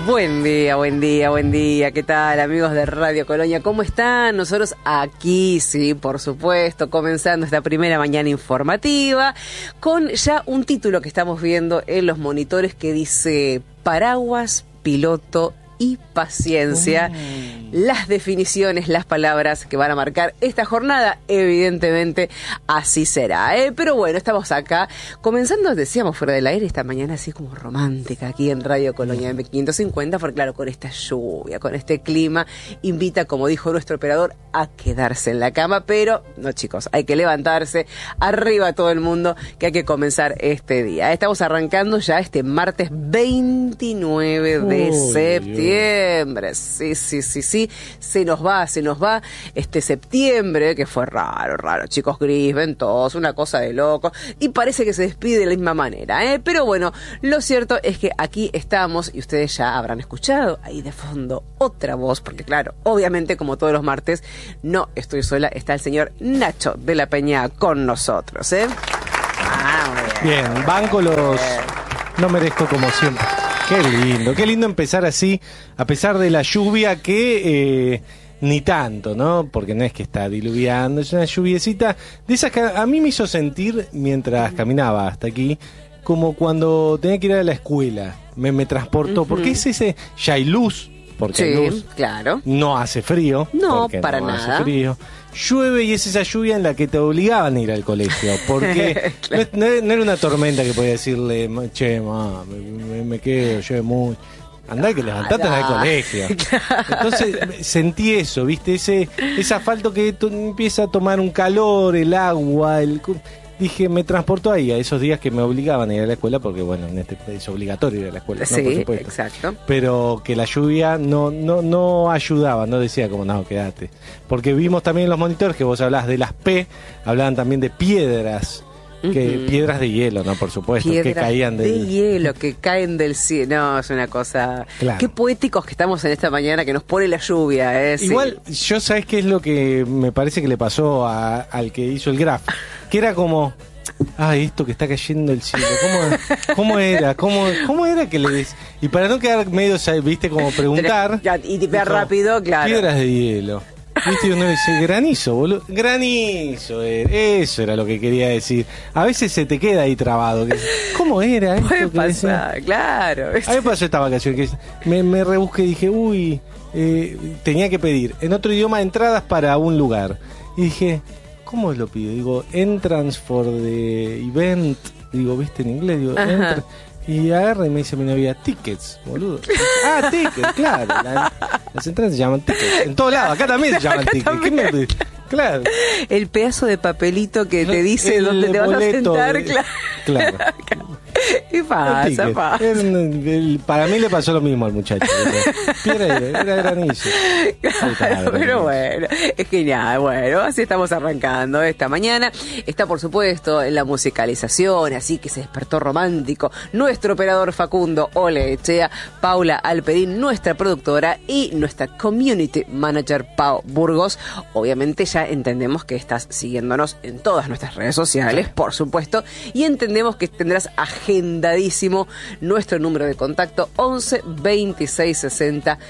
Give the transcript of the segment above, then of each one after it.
Buen día, buen día, buen día. ¿Qué tal, amigos de Radio Colonia? ¿Cómo están? Nosotros aquí, sí, por supuesto, comenzando esta primera mañana informativa con ya un título que estamos viendo en los monitores que dice Paraguas, piloto y paciencia. Las definiciones, las palabras que van a marcar esta jornada, evidentemente así será, Pero bueno, estamos acá comenzando, decíamos fuera del aire, esta mañana así como romántica aquí en Radio Colonia M550, porque claro, con esta lluvia, con este clima, invita, como dijo nuestro operador, a quedarse en la cama, pero no, chicos, hay que levantarse, arriba todo el mundo, que hay que comenzar este día. Estamos arrancando ya este martes 29 de septiembre. Sí, se nos va este septiembre, que fue raro, chicos, gris, ventoso, una cosa de loco, y parece que se despide de la misma manera, Pero bueno, lo cierto es que aquí estamos, y ustedes ya habrán escuchado ahí de fondo otra voz, porque claro, obviamente como todos los martes, no estoy sola, está el señor Nacho de la Peña con nosotros, Bien, banco los... No merezco como siempre. Qué lindo empezar así, a pesar de la lluvia que ni tanto, ¿no? Porque no es que está diluviando, es una lluviecita de esas que a mí me hizo sentir, mientras caminaba hasta aquí, como cuando tenía que ir a la escuela. Me transportó, porque es ese, ya hay luz, porque hay luz, claro. No hace frío. No, para nada. Hace frío. Llueve y es esa lluvia en la que te obligaban a ir al colegio, porque claro. no era una tormenta que podía decirle, che, me quedo, llueve mucho. Andá que levantate al colegio. Claro. Entonces sentí eso, ¿viste? Ese asfalto que empieza a tomar un calor, el agua, dije, me transportó ahí a esos días que me obligaban a ir a la escuela, porque bueno, es obligatorio ir a la escuela, sí, ¿no? Por supuesto. Exacto. Pero que la lluvia no ayudaba, no decía como, no, quédate. Porque vimos también en los monitores que vos hablás de las P, hablaban también de piedras. Piedras de hielo, ¿no? Por supuesto, piedras que caían de hielo, que caen del cielo. No, es una cosa... Claro. Qué poéticos que estamos en esta mañana, que nos pone la lluvia, Igual, yo sabés qué es lo que me parece que le pasó al que hizo el graph, que era como... esto que está cayendo el cielo, ¿cómo era? ¿Cómo era que le des? Y para no quedar medio, viste, como preguntar... Y tipear rápido, claro. Piedras de hielo. ¿Viste? Uno dice, granizo, boludo. Granizo, eso era lo que quería decir. A veces se te queda ahí trabado. ¿Cómo era esto? Puede pasar, claro. A mí me pasó esta vacación, que me rebusqué y dije, tenía que pedir en otro idioma entradas para un lugar. Y dije, ¿cómo lo pido? Digo, entrance for the event. Digo, ¿viste? En inglés, digo, entrance. Y agarra y me dice mi novia, tickets, boludo. Tickets, claro. Las entradas se llaman tickets. En todos lados, acá también se llaman tickets. Claro. El pedazo de papelito que te dice dónde te vas a sentar, claro. Y pasa. Para mí le pasó lo mismo al muchacho. Era granizo. Claro, pero bueno, es genial. Bueno, así estamos arrancando esta mañana. Está, por supuesto, en la musicalización, así que se despertó romántico. Nuestro operador Facundo Olechea, Paula Alpedín, nuestra productora, y nuestra community manager Pau Burgos. Obviamente ya entendemos que estás siguiéndonos en todas nuestras redes sociales, por supuesto, y entendemos que tendrás agendadísimo nuestro número de contacto 11 26 60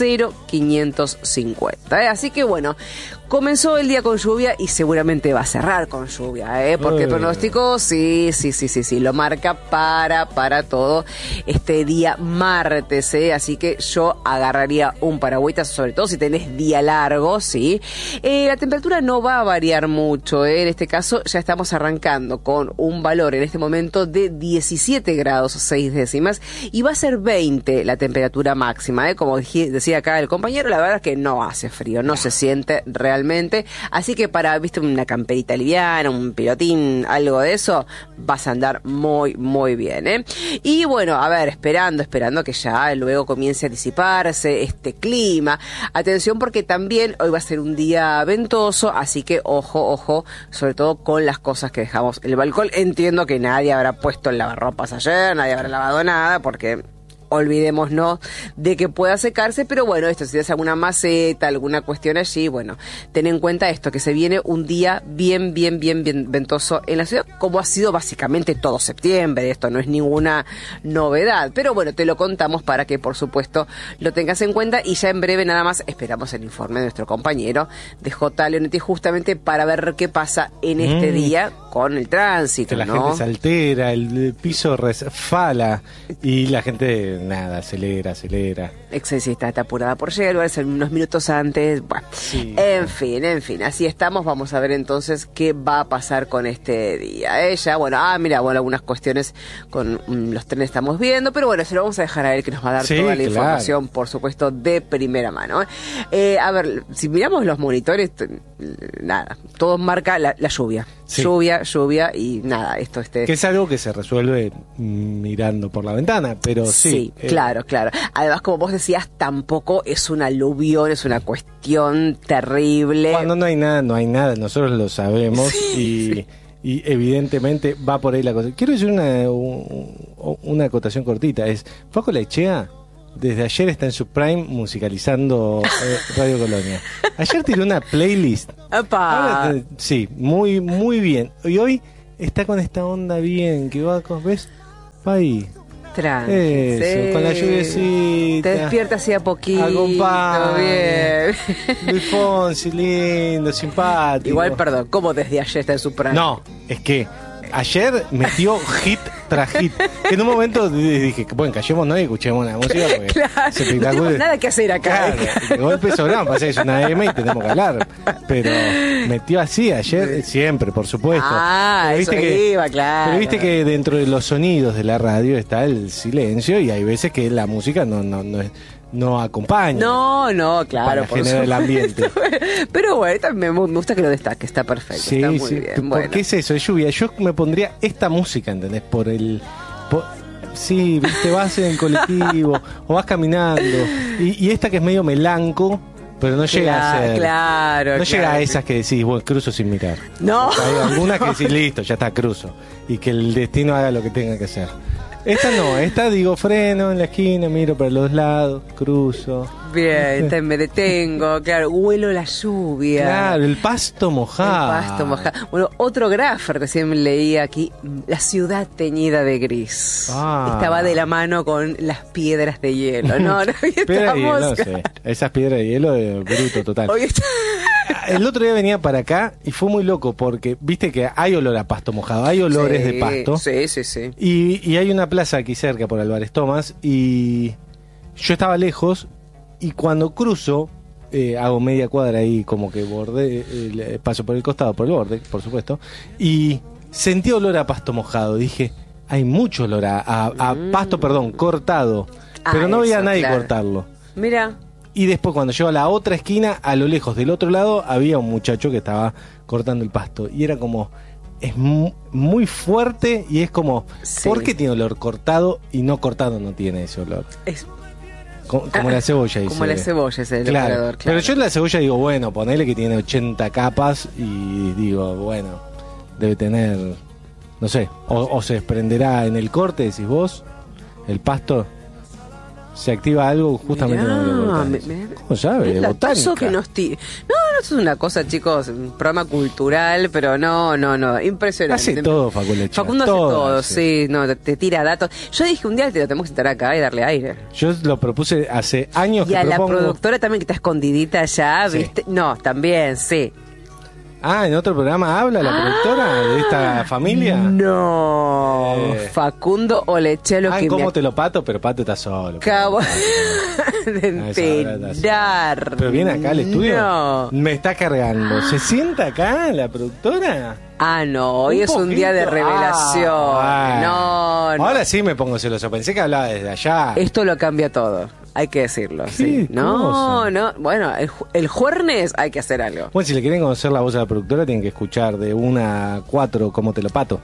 0550. Así que bueno, comenzó el día con lluvia y seguramente va a cerrar con lluvia, porque el pronóstico sí, lo marca para todo este día martes, así que yo agarraría un paragüitas, sobre todo si tenés día largo, ¿sí? La temperatura no va a variar mucho, en este caso ya estamos arrancando con un valor en este momento de 17 grados 6 décimas y va a ser 20 la temperatura máxima, como decía acá el compañero, la verdad es que no hace frío, no se siente realmente, así que para, viste, una camperita liviana, un pilotín, algo de eso, vas a andar muy bien, Y bueno, a ver, esperando que ya luego comience a disiparse este clima. Atención, porque también hoy va a ser un día ventoso, así que ojo, sobre todo con las cosas que dejamos en el balcón. Entiendo que nadie habrá puesto el lavarropas ayer, nadie habrá lavado nada, porque olvidémonos de que pueda secarse, pero bueno, esto, si tienes alguna maceta, alguna cuestión allí, bueno, ten en cuenta esto, que se viene un día bien ventoso en la ciudad, como ha sido básicamente todo septiembre. Esto no es ninguna novedad, pero bueno, te lo contamos para que por supuesto lo tengas en cuenta, y ya en breve nada más esperamos el informe de nuestro compañero de J. Leonetti, justamente para ver qué pasa en este día con el tránsito, que la ¿no? gente se altera, el piso resfala y la gente, nada, acelera. Sí, está apurada por llegar, va a ser unos minutos antes. Bueno, Sí. en fin, así estamos. Vamos a ver entonces qué va a pasar con este día. Ella, bueno, algunas cuestiones con los trenes estamos viendo, pero bueno, se lo vamos a dejar a él, que nos va a dar Sí, toda la claro. información, por supuesto, de primera mano. A ver, si miramos los monitores, nada, todo marca la lluvia. Sí. Lluvia y nada, esto Que es algo que se resuelve mirando por la ventana, pero sí. Claro. Además, como vos decías, tampoco es un aluvión, es una cuestión terrible. Cuando no hay nada, nosotros lo sabemos y evidentemente va por ahí la cosa. Quiero decir una acotación cortita, Paco Lechea desde ayer está en su prime musicalizando Radio Colonia. Ayer tiró una playlist. ¡Apa! Ahora, sí, muy bien. Y hoy está con esta onda bien, que va ahí. Tranqui, Eso, con la lluviecita. Te despiertas así a poquito. Acompaña. Bien. Luis Fonsi, lindo, simpático. Igual, perdón, ¿cómo desde ayer está en su prime? No, es que ayer metió hit tras hit. En un momento dije, bueno, callémonos y escuchemos la música porque Claro, es no espectacular. tenemos nada que hacer acá. Claro, de golpe sobramos, pasa que es una M y tenemos que hablar. Pero metió así ayer, siempre, por supuesto. Ah, Pero eso iba, claro. Pero viste que dentro de los sonidos de la radio está el silencio y hay veces que la música no acompaña. No, claro. Para generar el ambiente. Pero bueno, también me gusta que lo destaque, está perfecto, está muy bien. ¿Por Bueno. qué es eso? Es lluvia. Yo me pondría esta música, ¿entendés? Sí, viste, vas en el colectivo o vas caminando y esta que es medio melanco, pero no llega a ser. Claro. No llega a esas que decís, bueno, cruzo sin mirar. No. Hay algunas que decís, listo, ya está, cruzo. Y que el destino haga lo que tenga que hacer. Esta no, esta digo, freno en la esquina, miro para los lados, cruzo. Bien, me detengo, claro, huelo la lluvia. Claro, el pasto mojado. El pasto mojado. Bueno, otro Graffer recién leía aquí, la ciudad teñida de gris. Estaba de la mano con las piedras de hielo. No, Piedras de hielo, sí. Esas piedras de hielo de bruto total. Hoy está... El otro día venía para acá y fue muy loco porque viste que hay olor a pasto mojado, hay olores de pasto. Sí. Y hay una plaza aquí cerca por Álvarez Thomas y yo estaba lejos y cuando cruzo, hago media cuadra ahí como que paso por el costado, por el borde, por supuesto, y sentí olor a pasto mojado. Dije, hay mucho olor a pasto, cortado, pero no había nadie cortarlo. Mira. Y después cuando llego a la otra esquina, a lo lejos del otro lado, había un muchacho que estaba cortando el pasto. Y era como, es muy fuerte y es como, ¿por qué tiene olor cortado y no cortado no tiene ese olor? Como la cebolla, dice. Como la cebolla, ese claro. Operador, claro. Pero yo en la cebolla digo, bueno, ponele que tiene 80 capas y digo, bueno, debe tener, no sé, o se desprenderá en el corte, decís vos, el pasto. Se activa algo justamente. ¿Cómo sabe? No, Botánica. eso es una cosa, chicos, un programa cultural, pero no, impresionante. Hace todo Facundo hace todo, sí, te tira datos. Yo dije un día te lo tenemos que sentar acá y darle aire. Yo lo propuse hace años. Y a la productora también que está escondidita allá, sí. ¿viste? No, también, sí. Ah, ¿en otro programa habla la productora de esta familia? No, Facundo Olechelo. ¿Cómo te lo pato? Pero Pato está solo. Cabo de enterar. Pero viene acá al estudio. No. Me está cargando. ¿Se sienta acá la productora? No, hoy es un día de revelación. No. Ahora sí me pongo celoso. Pensé que hablaba desde allá. Esto lo cambia todo. Hay que decirlo, sí. No. Bueno, el jueves hay que hacer algo. Bueno, si le quieren conocer la voz de la productora, tienen que escuchar de 1 a 4 cómo te lo pato.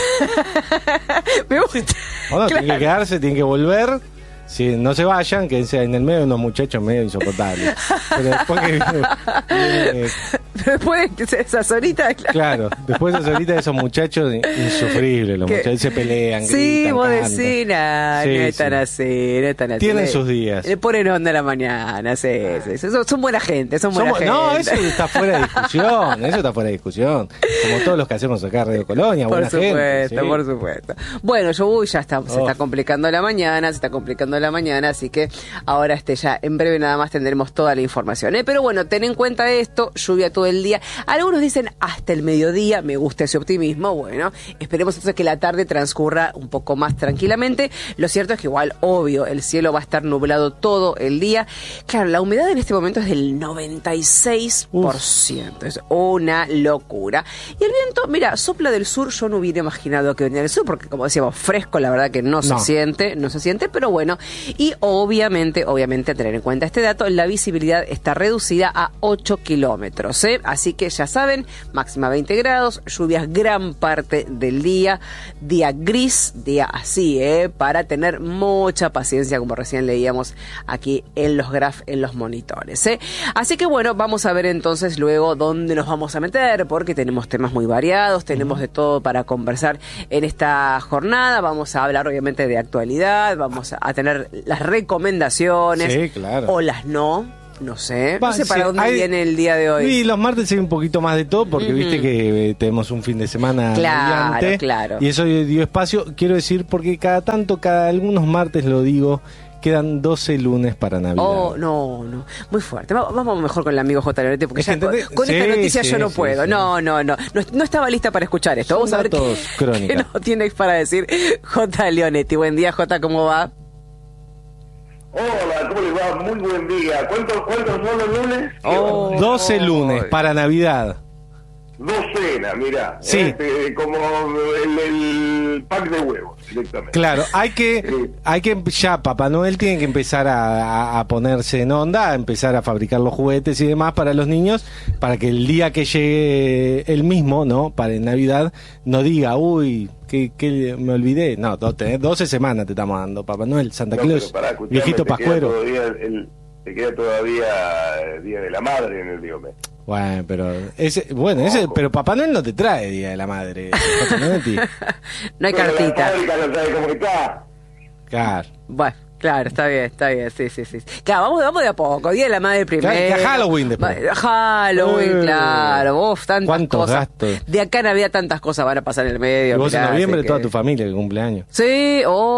Me gusta. Bueno, tienen que quedarse, tienen que volver. Si no se vayan, quédense en el medio de unos muchachos medio insoportables. Pero después que después de esas horitas, claro, después de esas horitas de esos muchachos insufribles, los muchachos se pelean, sí, gritan, vos cantan. decís, no están así, no están así. Tienen sus días. Le ponen onda a la mañana, sí. Son buena gente, son buena gente. No, eso está fuera de discusión, como todos los que hacemos acá en Radio Colonia, buena gente. Sí. Por supuesto. Bueno, ya está, se está complicando la mañana, así que ahora ya en breve nada más tendremos toda la información. Pero bueno, ten en cuenta esto, lluvia todo el día. Algunos dicen hasta el mediodía, me gusta ese optimismo. Bueno, esperemos entonces que la tarde transcurra un poco más tranquilamente. Lo cierto es que igual, obvio, el cielo va a estar nublado todo el día. Claro, la humedad en este momento es del 96%. Es una locura. Y el viento, mira, sopla del sur. Yo no hubiera imaginado que venía del sur, porque como decíamos, fresco, la verdad que no se siente, pero bueno. Y obviamente, tener en cuenta este dato, la visibilidad está reducida a 8 kilómetros, ¿eh? Así que ya saben, máxima 20 grados, lluvias gran parte del día gris, día así, para tener mucha paciencia, como recién leíamos aquí en los graph, en los monitores, ¿eh? Así que bueno, vamos a ver entonces luego dónde nos vamos a meter, porque tenemos temas muy variados, tenemos de todo para conversar en esta jornada. Vamos a hablar obviamente de actualidad, vamos a tener las recomendaciones, sí, claro, o las no sé para dónde viene el día de hoy. Y los martes hay un poquito más de todo, porque viste que tenemos un fin de semana brillante, claro. Y eso dio espacio, quiero decir, porque cada algunos martes lo digo, quedan 12 lunes para Navidad. Oh, no, muy fuerte. Vamos mejor con el amigo J. Leonetti, porque ya con esta noticia yo no puedo. Sí. No estaba lista para escuchar esto. Vamos a ver qué nos tienes para decir J. Leonetti. Buen día, J, ¿cómo va? Hola, ¿cómo les va? Muy buen día. ¿Cuántos son los lunes? 12 lunes para Navidad. Docena, mira. Sí. Como el pack de huevos, directamente. Claro, hay que ya Papá Noel tiene que empezar a ponerse en onda, a empezar a fabricar los juguetes y demás para los niños, para que el día que llegue el mismo, ¿no? Para Navidad, no diga, uy, que me olvidé. No, 12 semanas te estamos dando, Papá Noel, Santa Claus, viejito pascuero. Te queda todavía el Día de la Madre en el Diome. Bueno, pero Papá Noel no te trae Día de la Madre. No hay cartita. La fábrica no sabe cómo está. Claro. Bueno. Claro, está bien, sí. Claro, vamos de a poco. Día de la Madre primero. Claro, Halloween después. Halloween, claro. Tantas cosas. Gastos. De acá en Navidad tantas cosas van a pasar en el medio. Y vos en noviembre toda tu familia que cumpleaños. Sí,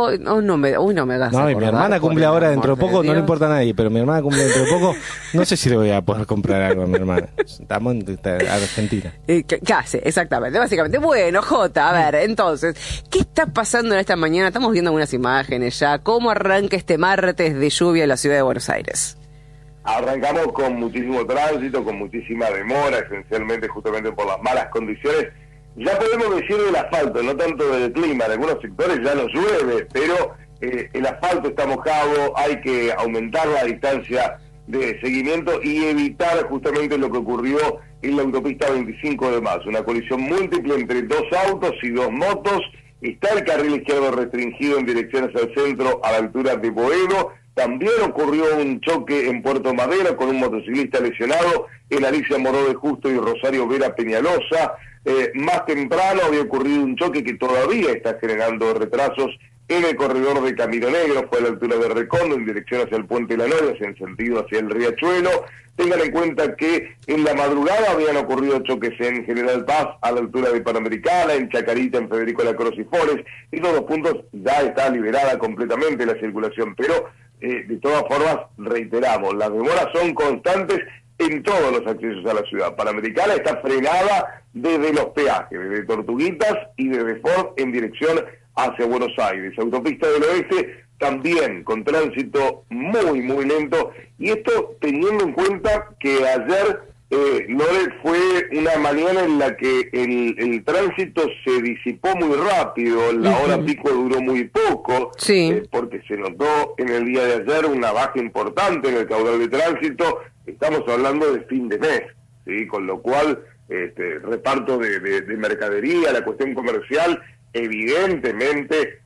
no me hagas. No, y mi hermana cumple ahora dentro de poco, no le importa a nadie, pero mi hermana cumple dentro de poco. No sé si le voy a poder comprar algo a mi hermana. Estamos en Argentina. Casi, exactamente, básicamente. Bueno, Jota, a ver, entonces, ¿qué está pasando en esta mañana? Estamos viendo algunas imágenes ya. ¿Cómo arranca este martes de lluvia en la ciudad de Buenos Aires? Arrancamos con muchísimo tránsito, con muchísima demora, esencialmente justamente por las malas condiciones. Ya podemos decir del asfalto, no tanto del clima. En algunos sectores ya no llueve, pero el asfalto está mojado, hay que aumentar la distancia de seguimiento y evitar justamente lo que ocurrió en la autopista 25 de marzo. Una colisión múltiple entre dos autos y dos motos. Está el carril izquierdo restringido en dirección hacia el centro a la altura de Boedo. También ocurrió un choque en Puerto Madero con un motociclista lesionado en Alicia Moró de Justo y Rosario Vera Peñalosa. Más temprano había ocurrido un choque que todavía está generando retrasos en el corredor de Camino Negro, fue a la altura de Recondo, en dirección hacia el Puente de la Noria, en sentido hacia el Riachuelo. Tengan en cuenta que en la madrugada habían ocurrido choques en General Paz, a la altura de Panamericana, en Chacarita, en Federico Lacroze y Forest. En todos los puntos ya está liberada completamente la circulación, pero de todas formas, reiteramos, las demoras son constantes en todos los accesos a la ciudad. Panamericana está frenada desde los peajes, desde Tortuguitas y desde Ford en dirección hacia Buenos Aires. Autopista del Oeste también con tránsito muy, muy lento. Y esto teniendo en cuenta que ayer, Lore, fue una mañana en la que el tránsito se disipó muy rápido, la hora pico duró muy poco, sí. Porque se notó en el día de ayer una baja importante en el caudal de tránsito. Estamos hablando de fin de mes, ¿sí? Con lo cual, reparto de mercadería, la cuestión comercial, evidentemente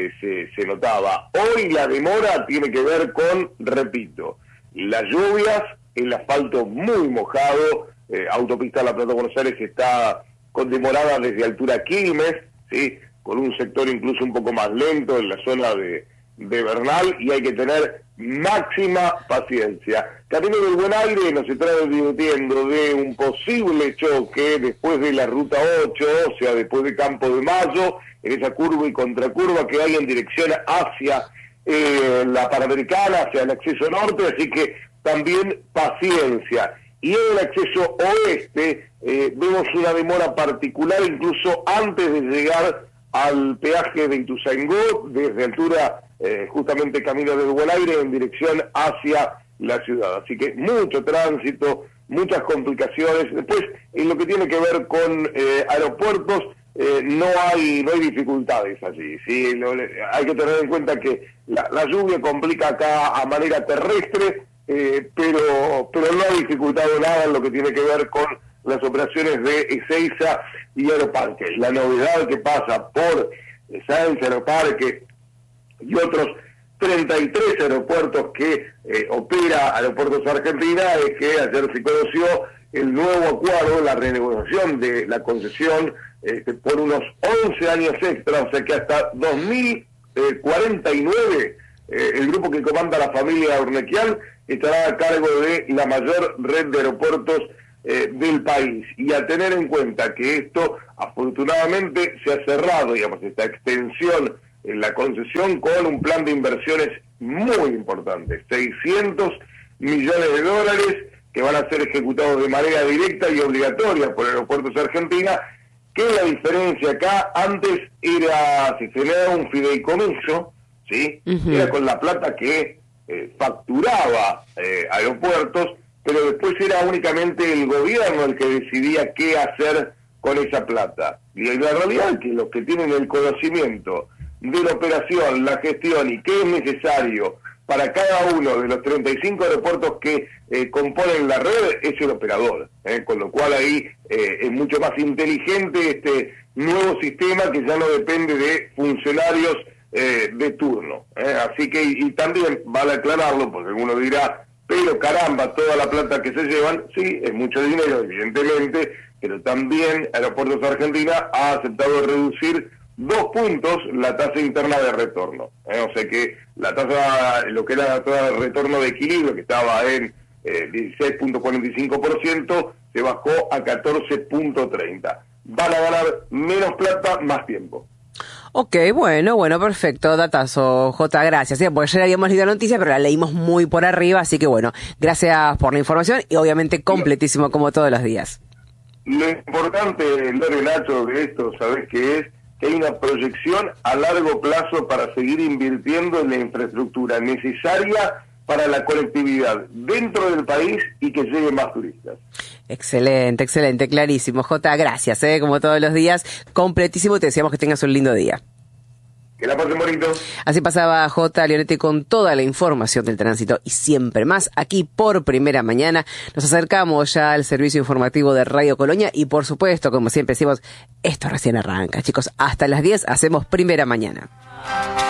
se notaba. Hoy la demora tiene que ver con, repito, las lluvias, el asfalto muy mojado, autopista La Plata-Buenos Aires está conmemorada desde altura Quilmes, ¿sí? Con un sector incluso un poco más lento en la zona de Bernal, y hay que tener máxima paciencia. Camino del Buen Aire nos está advirtiendo de un posible choque después de la ruta 8, o sea, después de Campo de Mayo, en esa curva y contracurva que hay en dirección hacia la Panamericana, hacia el acceso norte, así que también paciencia. Y en el acceso oeste vemos una demora particular incluso antes de llegar al peaje de Ituzaingó, desde altura justamente Camino del Buen Aire en dirección hacia la ciudad. Así que mucho tránsito, muchas complicaciones. Después, en lo que tiene que ver con aeropuertos, no hay dificultades allí, ¿sí? Hay que tener en cuenta que la lluvia complica acá a manera terrestre, pero no ha dificultado nada en lo que tiene que ver con las operaciones de Ezeiza y Aeroparque. La novedad que pasa por Sáenz, Aeroparque y otros 33 aeropuertos que opera Aeropuertos Argentina es que ayer se conoció el nuevo acuerdo, la renegociación de la concesión por unos 11 años extra, o sea que hasta 2049 el grupo que comanda la familia Urnequian estará a cargo de la mayor red de aeropuertos del país. Y a tener en cuenta que esto afortunadamente se ha cerrado, digamos, esta extensión en la concesión con un plan de inversiones muy importante, 600 millones de dólares que van a ser ejecutados de manera directa y obligatoria por Aeropuertos Argentina, que la diferencia acá, antes se generaba un fideicomiso, ¿sí? Era con la plata que facturaba aeropuertos, pero después era únicamente el gobierno el que decidía qué hacer con esa plata. Y la realidad es que los que tienen el conocimiento de la operación, la gestión y qué es necesario para cada uno de los 35 aeropuertos que componen la red es el operador, con lo cual ahí es mucho más inteligente este nuevo sistema que ya no depende de funcionarios de turno. Así que, y también vale aclararlo, porque alguno dirá, pero caramba, toda la plata que se llevan, sí, es mucho dinero, evidentemente, pero también Aeropuertos Argentina ha aceptado reducir 2 puntos la tasa interna de retorno. O sea que la tasa, lo que era la tasa de retorno de equilibrio, que estaba en 16.45%, se bajó a 14.30. Van a ganar menos plata, más tiempo. Ok, bueno, perfecto, datazo, Jota, gracias. Porque ayer habíamos leído la noticia, pero la leímos muy por arriba, así que bueno, gracias por la información y obviamente completísimo como todos los días. Lo importante, Lore, Nacho, de esto, ¿sabés qué es? Que hay una proyección a largo plazo para seguir invirtiendo en la infraestructura necesaria para la conectividad dentro del país y que lleguen más turistas. Excelente, clarísimo. Jota, gracias, como todos los días, completísimo, te deseamos que tengas un lindo día. Que la pasen bonito. Así pasaba J. Leonetti con toda la información del tránsito y siempre más aquí por Primera Mañana. Nos acercamos ya al servicio informativo de Radio Colonia y por supuesto, como siempre decimos, esto recién arranca. Chicos, hasta las 10 hacemos Primera Mañana.